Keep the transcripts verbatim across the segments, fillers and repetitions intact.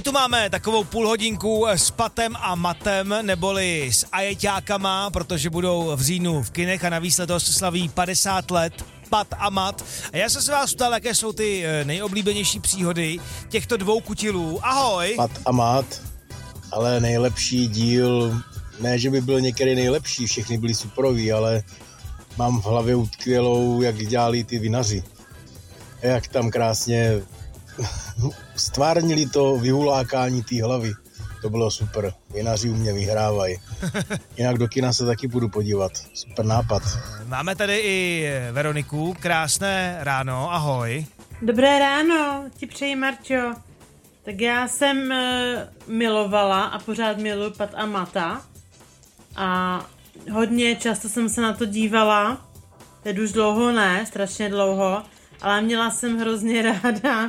Tu máme takovou půlhodinku s Patem a Matem, neboli s ajeťákama, protože budou v říjnu v kinech a navíc letos slaví padesát let Pat a Mat. A já jsem se vás ptal, jaké jsou ty nejoblíbenější příhody těchto dvou kutilů. Ahoj! Pat a Mat, ale nejlepší díl, ne, že by byl některý nejlepší, všechny byly superový, ale mám v hlavě utkvělou, jak dělali ty vinaři. Jak tam krásně stvárnili to vyhulákání té hlavy. To bylo super. Vinaři u mě vyhrávají. Jinak do kina se taky budu podívat. Super nápad. Máme tady i Veroniku. Krásné ráno. Ahoj. Dobré ráno. Ti přeji, Marčo. Tak já jsem uh, milovala a pořád miluji Pat a Mata. A hodně často jsem se na to dívala. Teď už dlouho ne, strašně dlouho. Ale měla jsem hrozně ráda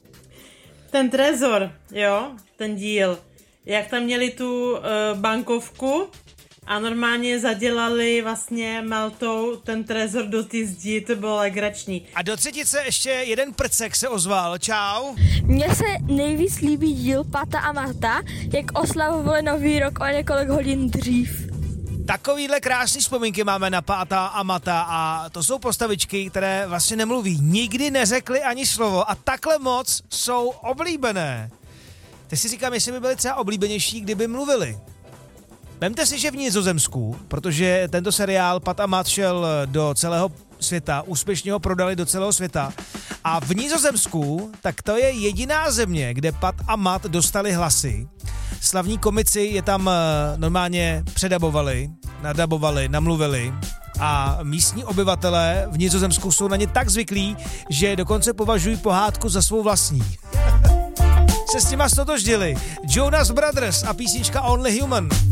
ten trezor, jo, ten díl. Jak tam měli tu uh, bankovku a normálně zadělali vlastně meltou ten trezor do ty zdi, to bylo legrační. A do třetice ještě jeden prcek se ozval, čau. Mně se nejvíc líbí díl Pata a Mata, jak oslavovali nový rok o několik hodin dřív. Takovýhle krásný vzpomínky máme na Pata a Mata a to jsou postavičky, které vlastně nemluví, nikdy neřekly ani slovo a takhle moc jsou oblíbené. Teď si říkám, jestli by byly třeba oblíbenější, kdyby mluvili. Vemte si, že v Nizozemsku, protože tento seriál Pat a Mat šel do celého světa, úspěšně ho prodali do celého světa a v Nizozemsku, tak to je jediná země, kde Pat a Mat dostali hlasy. Slavní komici je tam normálně předabovali, nadabovali, namluvili a místní obyvatelé v Nizozemsku jsou na ně tak zvyklí, že dokonce považují pohádku za svou vlastní. Se s nima stotožnili Jonas Brothers a písnička Only Human.